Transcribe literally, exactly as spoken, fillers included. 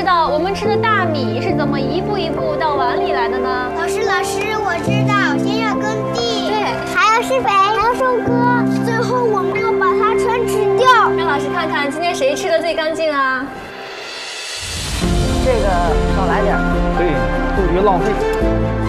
知道我们吃的大米是怎么一步一步到碗里来的呢？ 老师，老师，我知道，先要耕地， 对， 还要施肥，还要收割，最后我们要把它全吃掉。 让老师看看今天谁吃的最干净啊？ 这个少来点， 对，不许浪费。